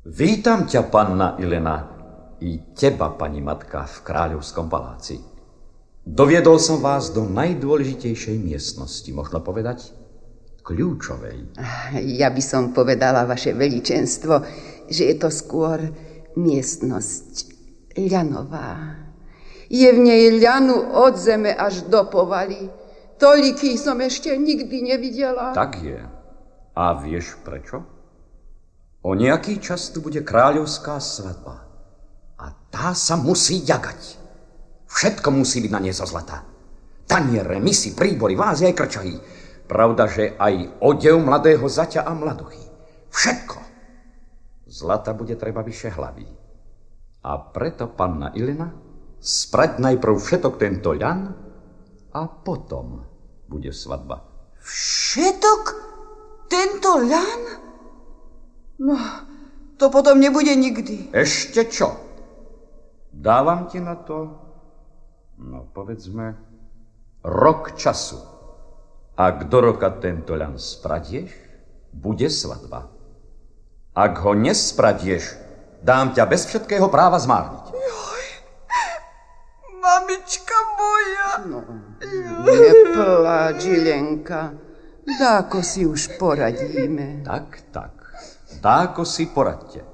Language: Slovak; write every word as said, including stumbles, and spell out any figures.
Vítam ťa, panna Ilena, i teba, pani matka, v kráľovskom paláci. Doviedol som vás do najdôležitejšej miestnosti, možno povedať kľúčovej. Ja by som povedala, vaše veličenstvo, že je to skôr miestnosť ľanová. Je v nej ľanu od zeme až do povaly. Toliký som ešte nikdy nevidela. Tak je. A vieš prečo? O nejaký čas tu bude kráľovská svadba. A tá sa musí ďagať. Všetko musí byť na nej zo zlata. Taniere, misy, príbory, vázy aj krčahy. Pravda, že aj odev mladého zaťa a mladuchy. Všetko. Zlata bude treba vyše hlavy. A preto, panna Ilena, sprať najprv všetok tento ľan a potom bude svadba. Všetok tento ľan? No, to potom nebude nikdy. Ešte čo? Dávam ti na to, no povedzme, rok času. Ak do roka tento ľan spradieš, bude svadba. Ak ho nespradieš, dám ťa bez všetkého práva zmárniť. Joj, mamička moja. No, nepláč, Ilenka. Dáko si už poradíme. Tak, tak. Dáko si poradte.